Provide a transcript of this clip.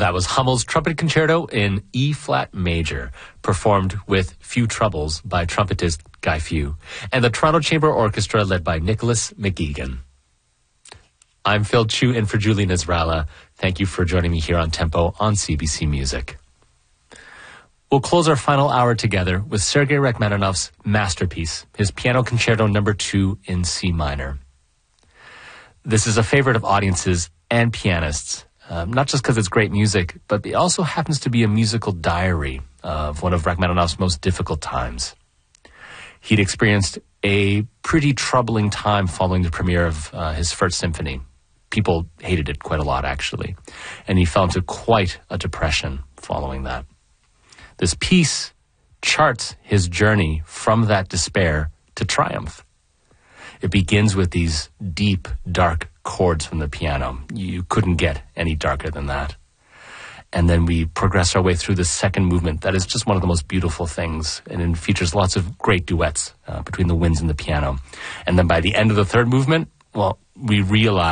That was Hummel's Trumpet Concerto in E-flat major, performed with Few Troubles by trumpetist Guy Few, and the Toronto Chamber Orchestra led by Nicholas McGeegan. I'm Phil Chu in for Julie Nasrallah. Thank you for joining me here on Tempo on CBC Music. We'll close our final hour together with Sergei Rachmaninoff's masterpiece, his Piano Concerto No. 2 in C minor. This is a favorite of audiences and pianists, not just because it's great music, but it also happens to be a musical diary of one of Rachmaninoff's most difficult times. He'd experienced a pretty troubling time following the premiere of his First Symphony. People hated it quite a lot, actually, and he fell into quite a depression following that. This piece charts his journey from that despair to triumph. It begins with these deep, dark chords from the piano. You couldn't get any darker than that. And then we progress our way through the second movement. That is just one of the most beautiful things, and it features lots of great duets between the winds and the piano. And then by the end of the third movement, well, we realize